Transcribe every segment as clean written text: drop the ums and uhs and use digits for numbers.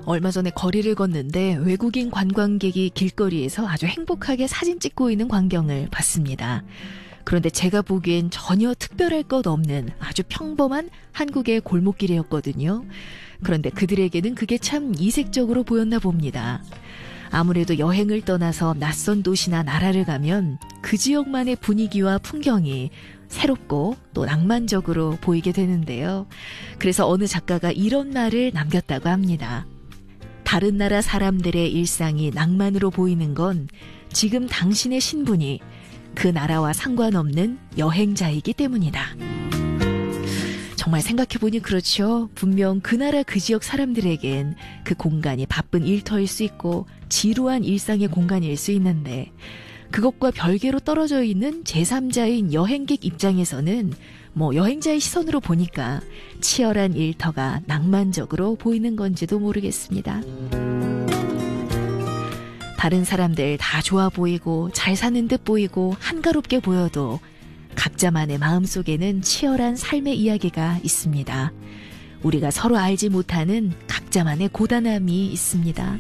얼마 전에 거리를 걷는데 외국인 관광객이 길거리에서 아주 행복하게 사진 찍고 있는 광경을 봤습니다. 그런데 제가 보기엔 전혀 특별할 것 없는 아주 평범한 한국의 골목길이었거든요. 그런데 그들에게는 그게 참 이색적으로 보였나 봅니다. 아무래도 여행을 떠나서 낯선 도시나 나라를 가면 그 지역만의 분위기와 풍경이 새롭고 또 낭만적으로 보이게 되는데요. 그래서 어느 작가가 이런 말을 남겼다고 합니다. 다른 나라 사람들의 일상이 낭만으로 보이는 건 지금 당신의 신분이 그 나라와 상관없는 여행자이기 때문이다. 정말 생각해보니 그렇죠. 분명 그 나라 그 지역 사람들에겐 그 공간이 바쁜 일터일 수 있고 지루한 일상의 공간일 수 있는데 그것과 별개로 떨어져 있는 제3자인 여행객 입장에서는 여행자의 시선으로 보니까 치열한 일터가 낭만적으로 보이는 건지도 모르겠습니다. 다른 사람들 다 좋아 보이고 잘 사는 듯 보이고 한가롭게 보여도 각자만의 마음속에는 치열한 삶의 이야기가 있습니다. 우리가 서로 알지 못하는 각자만의 고단함이 있습니다.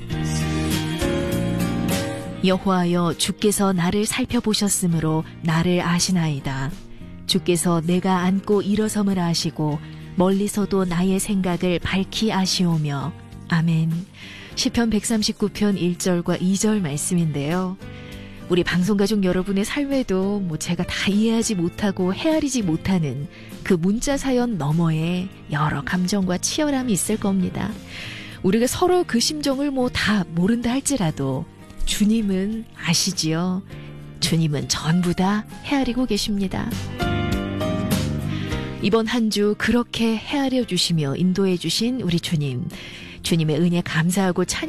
여호와여 주께서 나를 살펴보셨으므로 나를 아시나이다. 주께서 내가 앉고 일어섬을 아시고 멀리서도 나의 생각을 밝히 아시오며 아멘. 시편 139편 1절과 2절 말씀인데요. 우리 방송가족 여러분의 삶에도 제가 다 이해하지 못하고 헤아리지 못하는 그 문자 사연 너머에 여러 감정과 치열함이 있을 겁니다. 우리가 서로 그 심정을 다 모른다 할지라도 주님은 아시지요. 주님은 전부 다 헤아리고 계십니다. 이번 한 주 그렇게 헤아려 주시며 인도해 주신 우리 주님. 주님의 은혜 감사하고 찬양